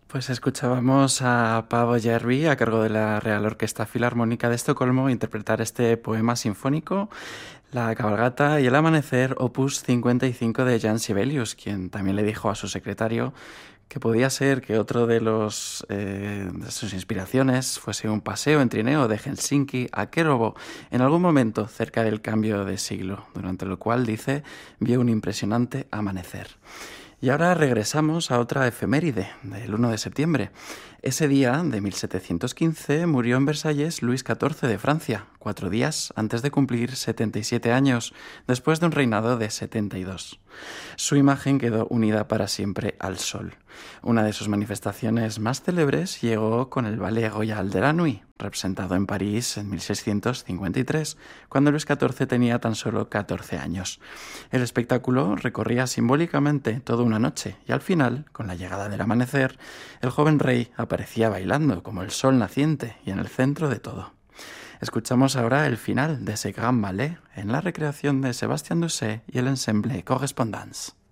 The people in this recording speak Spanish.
Pues escuchábamos a Paavo Järvi, a cargo de la Real Orquesta Filarmónica de Estocolmo, interpretar este poema sinfónico, La cabalgata y el amanecer, opus 55 de Jan Sibelius, quien también le dijo a su secretario que podía ser que otro de sus inspiraciones fuese un paseo en trineo de Helsinki a Kerovo en algún momento cerca del cambio de siglo, durante lo cual, dice, vio un impresionante amanecer. Y ahora regresamos a otra efeméride, del 1 de septiembre. Ese día, de 1715, murió en Versalles Luis XIV de Francia, 4 días antes de cumplir 77 años, después de un reinado de 72. Su imagen quedó unida para siempre al sol. Una de sus manifestaciones más célebres llegó con el Ballet Royal de la Nuit, representado en París en 1653, cuando Luis XIV tenía tan solo 14 años. El espectáculo recorría simbólicamente toda una noche y al final, con la llegada del amanecer, el joven rey aparecía bailando como el sol naciente y en el centro de todo. Escuchamos ahora el final de ese gran ballet en la recreación de Sébastien Doucet y el ensemble Correspondance.